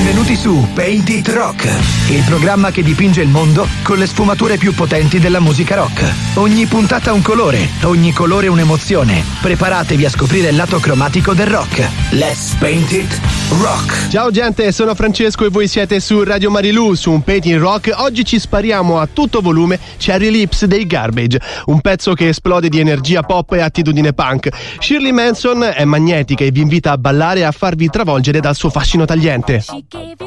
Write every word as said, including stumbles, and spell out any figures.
Benvenuti su Paint It Rock, il programma che dipinge il mondo con le sfumature più potenti della musica rock. Ogni puntata un colore, ogni colore un'emozione. Preparatevi a scoprire il lato cromatico del rock. Let's Paint It Rock. Ciao gente, sono Francesco e voi siete su Radio Marilù, su un Paint It Rock. Oggi ci spariamo a tutto volume Cherry Lips dei Garbage, un pezzo che esplode di energia pop e attitudine punk. Shirley Manson è magnetica e vi invita a ballare e a farvi travolgere dal suo fascino tagliente. She gave you